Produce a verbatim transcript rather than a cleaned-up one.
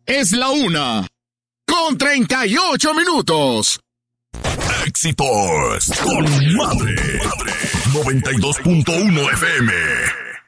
Es la una, con treinta y ocho minutos. Éxitos con Madre. noventa y dos punto uno F M.